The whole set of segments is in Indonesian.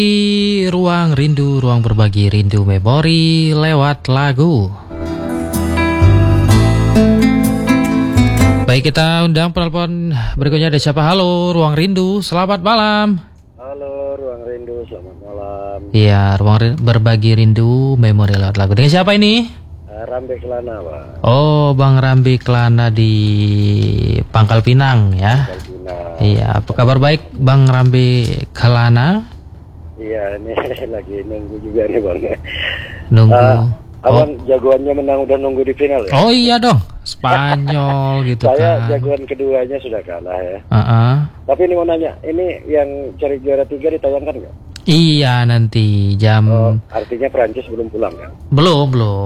Di ruang rindu, ruang berbagi rindu memori lewat lagu. Baik, kita undang penelpon berikutnya. Ada siapa? Halo, ruang rindu, selamat malam. Halo, ruang rindu, selamat malam. Iya, ruang berbagi rindu memori lewat lagu. Dengan siapa ini? Rambe Kelana, Pak. Oh, Bang Rambi Kelana di Pangkal Pinang ya. Pangkal Pinang. Iya, apa kabar baik Bang Rambi Kelana? Iya, ini lagi nunggu juga nih, Bang. Nunggu. Abang jagoannya menang, udah nunggu di final ya? Oh iya dong, Spanyol gitu Saya kan. jagoan keduanya sudah kalah ya. Uh-uh. Tapi ini mau nanya, ini yang cari juara 3 ditayangkan nggak? Iya, nanti jam Artinya Prancis belum pulang kan? belum.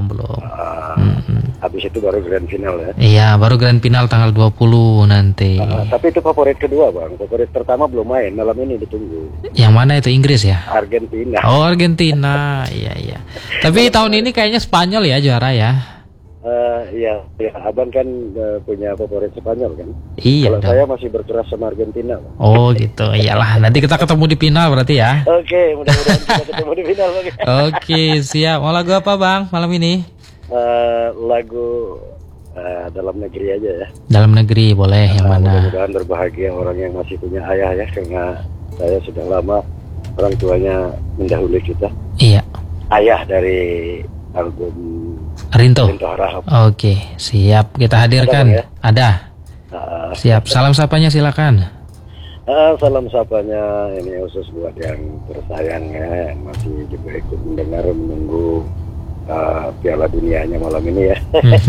Habis itu baru grand final ya. Iya, baru grand final tanggal 20 nanti. Tapi itu favorit kedua, Bang. Favorit pertama belum main, malam ini ditunggu. Yang mana itu, Inggris ya? Argentina. Oh, Argentina. Iya. Tapi tahun ini kayaknya Spanyol ya juara ya. Iya, abang kan punya favorit Spanyol kan? Iya Kalau dong. saya masih berkeras sama Argentina, Bang. Oh gitu, iyalah. Nanti kita ketemu di final berarti ya. Oke, mudah-mudahan kita ketemu di final, Bang. Oke, siap. Mau lagu apa Bang malam ini? Lagu dalam negeri aja ya. Dalam negeri boleh, yang mana? Mudah-mudahan berbahagia orang yang masih punya ayah ya, karena saya sudah lama orang tuanya mendahului kita. Iya. Ayah dari album Rinto. Harahap. Oke, siap. Kita hadirkan. Ada, Bang, ya? Ada. Siap. Salam sapanya silakan. Salam sapanya ini khusus buat yang tersayang ya, yang masih juga ikut mendengar, menunggu Piala Dunianya malam ini ya.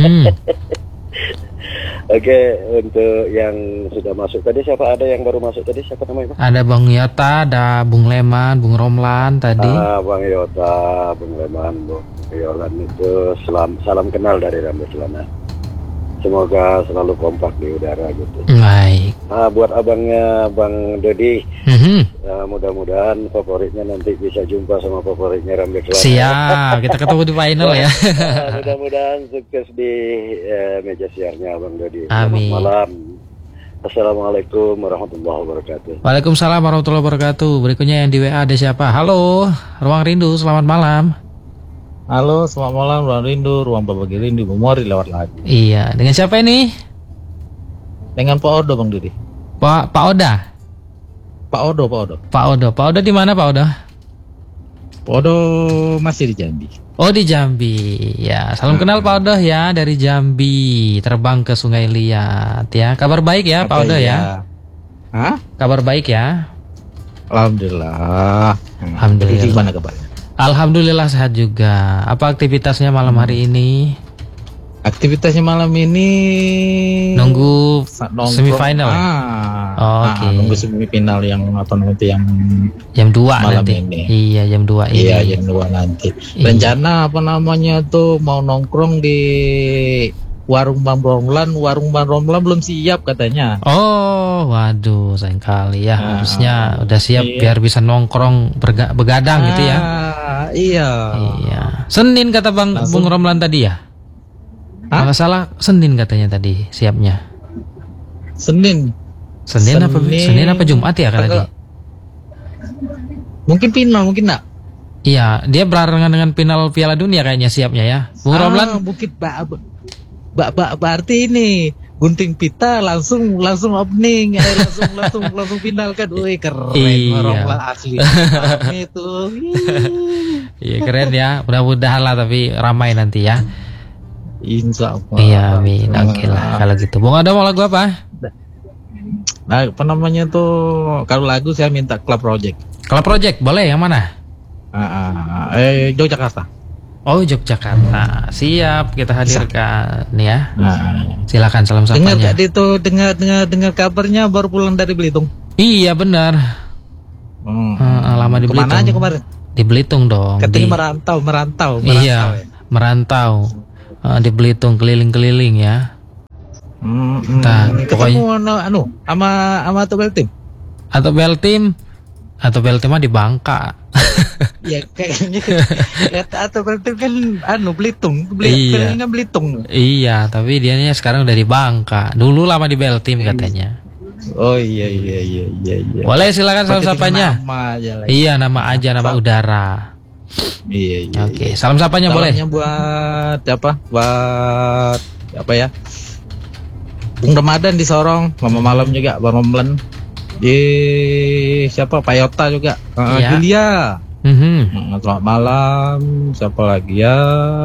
Oke, untuk yang sudah masuk tadi, siapa? Ada yang baru masuk tadi, siapa namanya? Ada Bang Yota, ada Bung Leman, Bung Romlan tadi. Bang Yota, Bung Leman, Bung Yolan itu salam kenal dari Rambe Kelana. Semoga selalu kompak di udara gitu. Baik. Buat abangnya Bang Dodi, mudah-mudahan favoritnya nanti bisa jumpa sama favoritnya Rambe Kelana. Siap, kita ketemu di final ya. Mudah-mudahan sukses di meja siarnya Bang Dodi. Amin. Selamat malam. Assalamualaikum warahmatullahi wabarakatuh. Waalaikumsalam warahmatullahi wabarakatuh. Berikutnya yang di WA ada siapa? Halo, Ruang Rindu, selamat malam. Halo, selamat malam, ruang rindu, ruang berbagi rindu, memori lewat lagu. Iya, dengan siapa ini? Dengan Pak Odo, Bang Didi. Pak Oda. Pak Odo. Pak Oda di mana Pak Oda? Pak Odo masih di Jambi. Oh, di Jambi. Ya, salam kenal Pak Odo ya, dari Jambi, terbang ke Sungai Liat ya. Kabar baik ya Pak Odo ya? Hah? Kabar baik ya? Alhamdulillah. Alhamdulillah. Jadi gimana kabarnya? Alhamdulillah sehat juga. Apa aktivitasnya malam hari ini? Aktivitasnya malam ini Nunggu nongkrong. semifinal ya? Oke. Nunggu semifinal yang yang jam 2 malam nanti. ini. Iya, jam 2 ini. Iya, jam 2 nanti. Iya. Rencana tuh mau nongkrong di warung Bang Romlan belum siap katanya. Oh, waduh, sayang kali ya. Harusnya udah siap iya. biar bisa nongkrong begadang gitu ya. Iya. Senin kata Bung Romlan tadi ya? Kalau salah Senin katanya tadi siapnya. Senin apa Jumat ya tadi? Mungkin final, mungkin enggak? Iya, dia berbarengan dengan final Piala Dunia kayaknya siapnya ya. Bung Romlan mungkin berarti ini gunting pita langsung opening, langsung final kan. Wih, keren. Iya. Romlan asli. Itu. Iya, keren ya. Mudah-mudahan lah, tapi ramai nanti ya. Insya Allah. Iya, amin. Oke lah kalau gitu. Bung ada mau lagu apa? Nah, apa namanya tuh? Kalau lagu saya minta Club Project. Club Project boleh, yang mana? Yogyakarta. Oh, Yogyakarta. Siap, kita hadirkan ya. Silakan salam sapanya. Dengar kabarnya baru pulang dari Belitung. Iya, benar. Lama di Belitung. Kemana aja kemarin? Di Belitung dong. Katanya merantau. Iya, merantau. Di Belitung keliling-keliling ya. Nah, pokoknya sama Atobel Team mah di Bangka. Ya kayaknya atau berarti kan Belitung. Iya. Belitung. Iya, tapi dianya sekarang udah di Bangka. Dulu lama di Beltim katanya. Oh iya. Boleh silakan salam Berarti sapanya. nama aja lah. Iya, nama aja, nama udara. Iya. Oke, salam sapanya boleh. Salamnya buat apa? Buat apa ya? Bung Ramadan di Sorong, Mama Malam juga, Bang Romlan. Siapa? Payota juga. Iya. Julia. Mhm. Selamat malam. Siapa lagi ya?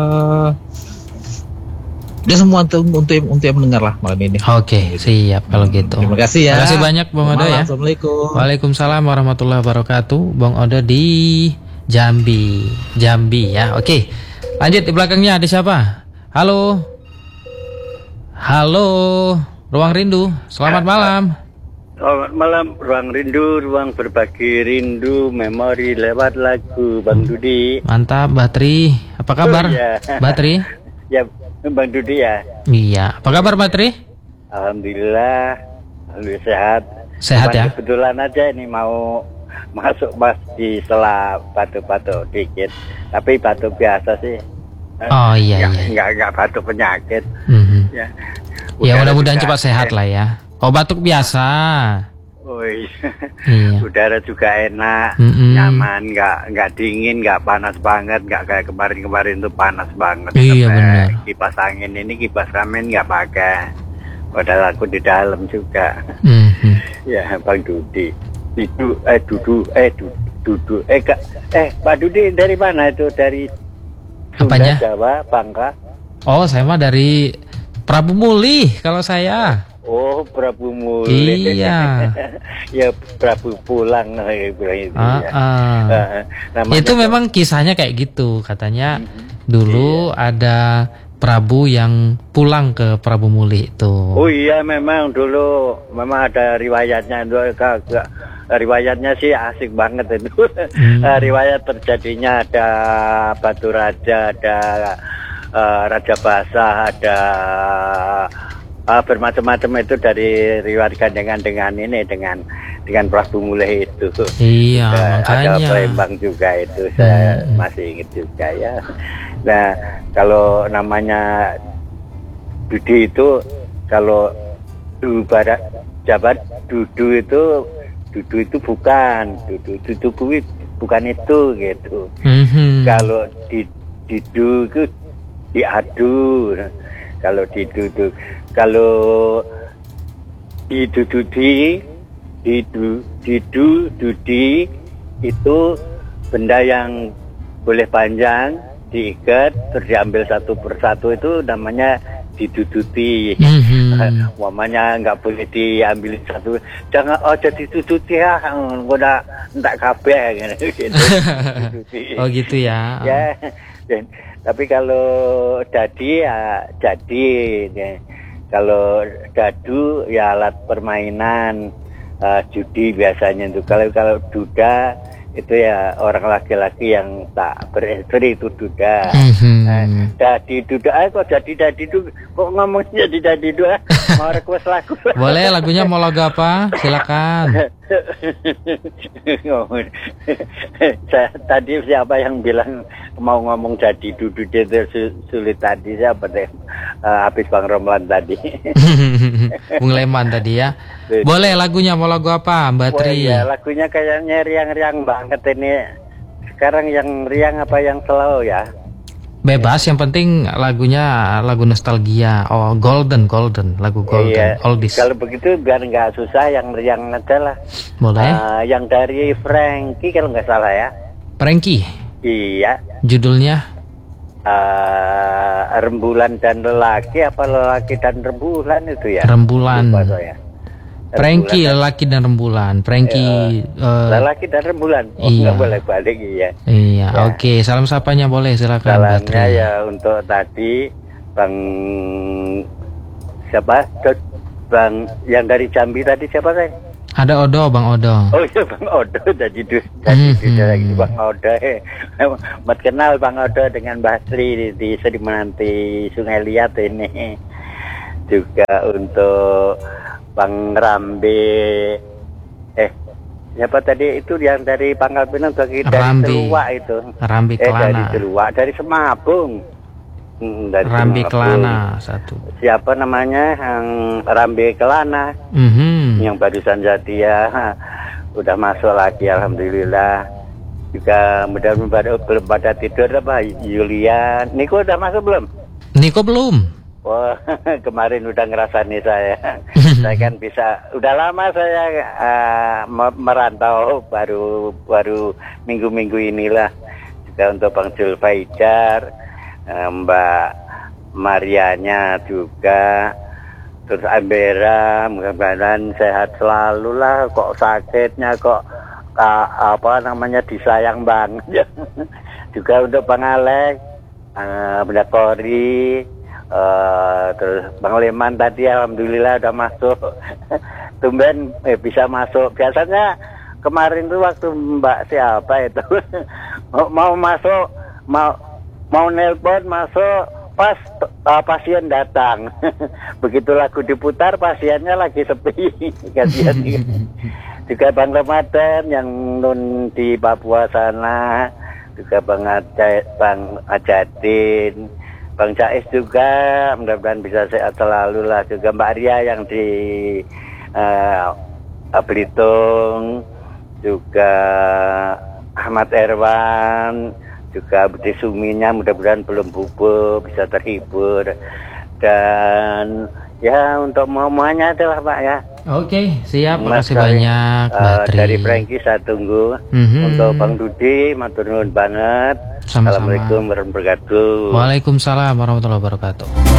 Dia semua untuk yang mendengar lah malam ini. Oke, siap kalau gitu. Terima kasih ya. Terima kasih banyak Bang Odo ya. Assalamualaikum. Waalaikumsalam warahmatullahi wabarakatuh. Bang Odo di Jambi ya. Oke. Lanjut, di belakangnya ada siapa? Halo. Ruang Rindu. Selamat malam. Selamat malam, ruang rindu, ruang berbagi rindu, memori lewat lagu, Bang Dudi. Mantap, Batri. Apa kabar? iya. Batri? Ya, Bang Dudi ya. Iya. Apa kabar Batri? Alhamdulillah sehat. Sehat ya? Kebetulan aja ini mau masuk di sela batuk-batuk dikit, tapi batuk biasa sih. Oh iya. Enggak batuk penyakit. Mhm. Ya. Ya Udara mudah-mudahan juga cepat sehat lah ya. Oh batuk biasa. Oh iya. Iya. Udara juga enak, Mm-mm. nyaman, nggak dingin, nggak panas banget, nggak kayak kemarin tuh panas banget. Iya, Sampai benar. Kipas angin ini, kipas angin nggak pakai. Padahal aku di dalam juga. Mhm. Ya Bang Dudi. Pak Dudi dari mana itu? Dari Sunda, Apanya? Jawa, Bangka. Oh saya mah dari Prabu Muli kalau saya. Oh, Prabu Muli. Iya. Ya Prabu pulang itu ya. Namanya Itu memang kisahnya kayak gitu katanya. Dulu ada Prabu yang pulang ke Prabu Muli itu. Oh iya, memang dulu memang ada riwayatnya itu. Riwayatnya sih asik banget itu. Riwayat terjadinya ada Batu Raja, ada Raja Basah, ada bermacam-macam itu dari riwayat gandengan dengan Prabu Muli itu. Iya, Ada makanya. Palembang juga itu, saya masih ingat juga ya. Nah, kalau namanya Dudi itu, kalau barat Jawa Dudu itu bukan bukan itu gitu. Mhm. Kalau didu itu diadu. Kalau didudu, kalau didudi itu benda yang boleh panjang diikat terus diambil satu persatu, itu namanya diduduti. Umpamanya nggak boleh diambil satu, jangan jadi ditututi ya, udah enggak kabeh gitu. Oh gitu ya. Ya, tapi kalau dadi ya jadi, ya. Kalau dadu ya alat permainan, judi biasanya itu. Kalau duda itu ya orang laki-laki yang tak beristri, itu duda. Dadi duda, kok jadi itu kok ngomong jadi itu, mau request lagu. Boleh lagunya mau lagu apa? Silakan. Tadi siapa yang bilang mau ngomong jadi duduk itu sulit tadi, siapa deh? Habis Bang Romlan tadi. Bung Leman tadi ya. Boleh lagunya mau lagu apa Mbak Wah, Tri? ya, lagunya kayaknya riang-riang banget ini. Sekarang yang riang apa yang slow ya? Bebas, yang penting lagunya lagu nostalgia. Oh, golden, lagu golden, Iya. oldies. Kalau begitu biar nggak susah, yang riang aja lah. Boleh. Yang dari Frankie kalau nggak salah ya. Frankie, Iya. judulnya Rembulan dan lelaki, apa lelaki dan rembulan itu ya? Rembulan. Lupa saya. Frankie, Rembulan. lelaki dan rembulan. Frankie. Lelaki dan rembulan. Oh, Iya. nggak boleh balik ya. Iya, oke. Salam sapanya boleh, silakan Mbak Tri. Salamnya ya untuk tadi Bang siapa? Bang yang dari Jambi tadi siapa saya? Ada Odo, Bang Odo. Oh iya, Bang Odo tadi lagi Bang Odo. Mat kenal Bang Odo dengan Basri di Sedimanti Sungai Liat ini. Juga untuk Bang Rambe. Siapa tadi itu yang dari Pangkal Pinang, dari Teluak itu. Rambi Dari Kelana. Teluak, dari Semabung. Dari Rambi Semabung. Kelana satu. Siapa namanya yang Rambe Kelana? Mhm. Yang barusan Zatia udah masuk lagi, alhamdulillah. Juga mudah-mudahan belum pada tidur apa, Yulian. Niko udah masuk belum? Niko belum. Wah, kemarin udah ngerasani saya. Saya kan bisa, udah lama saya merantau, baru minggu-minggu inilah. Juga untuk Bang Julfaidar, Mbak Marianya juga, terus Ambera, mudah-mudahan sehat selalu lah. Kok sakitnya kok disayang banget. Juga untuk Bang Alex, Bunda Kori, terus Bang Leman tadi alhamdulillah udah masuk. Tumben bisa masuk. Biasanya kemarin tuh waktu Mbak siapa itu mau masuk, mau nelpon masuk pas pasien datang. Begitu lagu diputar pasiennya lagi sepi. Kasihan. Juga Bang Ramadan yang nun di Papua sana, juga Bang Ajadin, Bang Cais juga, mudah-mudahan bisa sehat selalu lah. Juga Mbak Ria yang di Belitung, juga Ahmad Erwan, juga Budi Suminya, mudah-mudahan belum bubuk, bisa terhibur. Dan ya untuk semuanya itulah Pak ya. Oke, siap. Makasih banyak, Batri. Dari Franky saya tunggu. Untuk Bang Dudi, matur nuwun banget. Sama-sama. Assalamualaikum warahmatullahi wabarakatuh. Waalaikumsalam warahmatullahi wabarakatuh.